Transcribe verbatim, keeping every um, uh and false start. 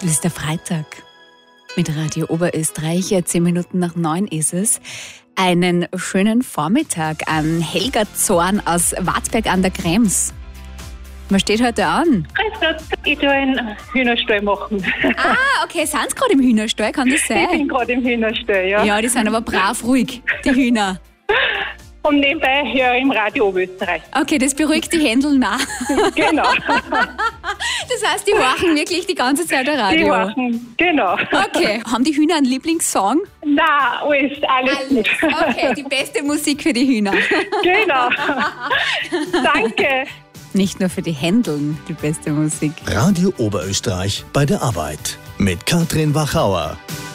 Das ist der Freitag mit Radio Oberösterreich. Zehn Minuten nach neun ist es. Einen schönen Vormittag an Helga Zorn aus Wartberg an der Krems. Was steht heute an? Grüß Gott, ich tue einen Hühnerstall machen. Ah, okay. Sind Sie gerade im Hühnerstall? Kann das sein? Ich bin gerade im Hühnerstall, ja. Ja, die sind aber brav ruhig, die Hühner. Und nebenbei höre ich im Radio Oberösterreich. Okay, das beruhigt die Händel nach. Genau. Das heißt, die horchen wirklich die ganze Zeit ein Radio. Die machen, genau. Okay. Haben die Hühner einen Lieblingssong? Nein, alles, alles, Alles. gut. Okay, die beste Musik für die Hühner. Genau. Danke. Nicht nur für die Händeln die beste Musik. Radio Oberösterreich bei der Arbeit mit Katrin Wachauer.